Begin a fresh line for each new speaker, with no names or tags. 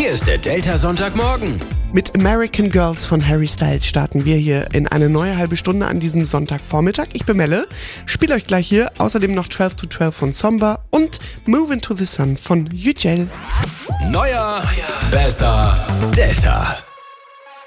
Hier ist der Delta Sonntagmorgen.
Mit American Girls von Harry Styles starten wir hier in eine neue halbe Stunde an diesem Sonntagvormittag. Ich bin Melle, spiele euch gleich hier außerdem noch 12 to 12 von Zomba und Move Into the Sun von Yücel.
Neuer, besser, Delta.